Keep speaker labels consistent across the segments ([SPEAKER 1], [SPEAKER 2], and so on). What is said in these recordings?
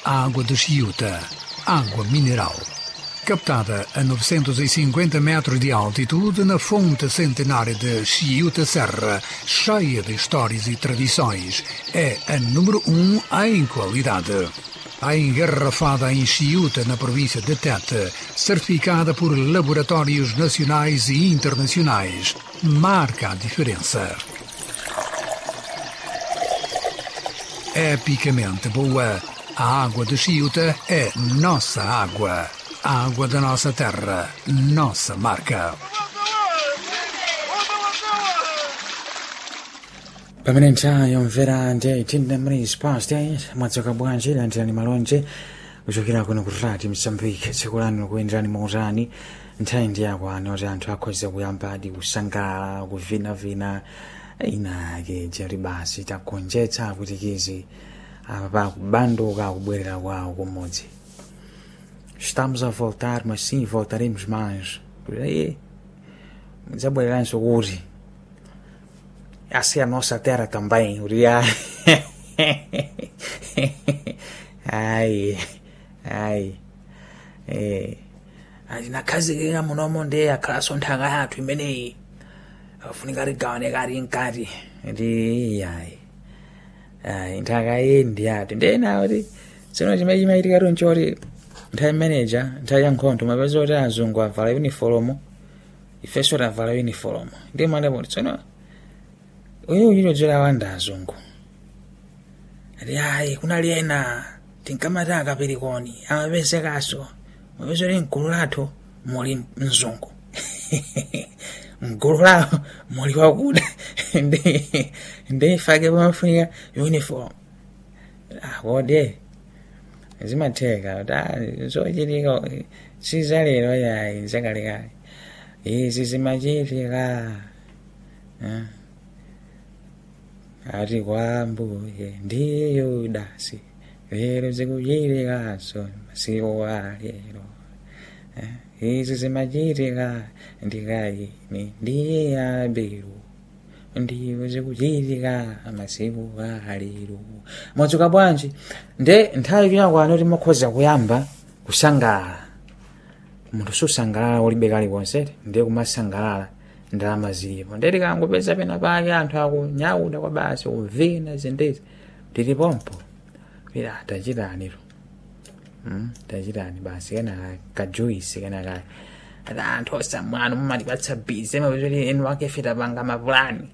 [SPEAKER 1] Água de Chiuta, água mineral. Captada a 950 metros de altitude na fonte centenária de Chiuta Serra, cheia de histórias e tradições, é a número 1 em qualidade. A engarrafada em Chiuta, na província de Tete, certificada por laboratórios nacionais e internacionais, marca a diferença. Epicamente boa, a água de Chiuta é nossa água. A água da nossa terra, nossa marca.
[SPEAKER 2] Pamene nthawi yomvera ndi 18 minutes past 8 mwadzuka bwanji landirani malonje kuchokera kuno ku Radio Mozambique. tsiku lanu kuyenderani mautani. nthawi ndi yakwana kuti anthu akhoza kuyambadi kusangalala kuvinavina inake cheri basi takonjetsa kutikizi apa kubanduka kubwerera kwawo kumodzi. Estamos a voltar, mas sim, voltaremos mais. Por aí, desabouranço hoje. Essa é a nossa terra também, ai. Na casa que muno monde a classe ntanga yathu imeneyi afunika ligane kali nkati ai ntaka indi yathu ndena kuti sino chimachimayitika tonchoti nthawi manager nthawi ya nkhondo mapeza kuti azungu avala uniform ifenso tavala uniform ndi mwanepoti tsono uyu uchitodzera wanda azungu ati ayi kunali ena tinkamata akapirikoni amapezekaso mapeza kuti mgulu lathu muli mzungu mgulu lawo muli wakuda ndi fake pamafunika uniform wode zimatheka zochitika sizalero yayi zakalekale izi zimachitika ati kwambuye ndiyo dasi lero zikuchitikaso masiku alero izi zimachitika ndikayini ndiye abiru ndiyo zikuchitika masiku alero. Mwadzuka bwanji nde nthawi yakwana kuti mukhoza kuyamba kusangalala. Munthu susangalala ulibe kalikonse ndiye kumasangalala ndalama zilipo. Ndeti kangopeza pena pake anthu akunyauda kwa basi uvina zindezi tilipompo pira tachitaniro tachitani basi kena kajuisi kena kaya ata anthu osamwano mumatipatsa bize mapezoti enu wake fe tapanga mapulani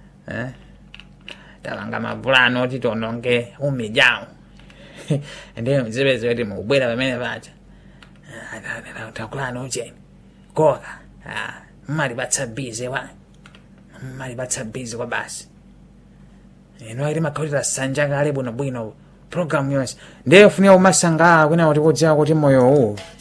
[SPEAKER 2] tapanga mapulani oti tononge umijawu ndiye mzipezi kuti mukubwera pamene pacha takulani ucheni koka mmatipatsa bize wa mmatipatsa bize kwa basi enu akiti makhautira sanja kale bwinobwino programu yonse ndiye ufunika kumasangalala kwina kuti kudziwa kuti moyo uwu